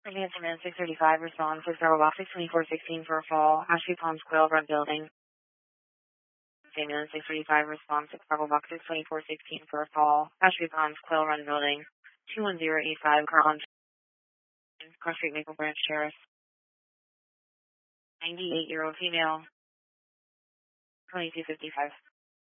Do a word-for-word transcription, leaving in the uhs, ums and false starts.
Advance Man six thirty-five responds with Bravo Box six twenty-four sixteen for a fall, Ashby Palms Quail Run Building. Man six thirty-five responds with Bravo Box six twenty-four sixteen for a fall, Ashby Palms Quail Run Building. two one zero eight five car on Cross Street Maple Branch Terrace. ninety-eight-year-old female, twenty-two fifty-five.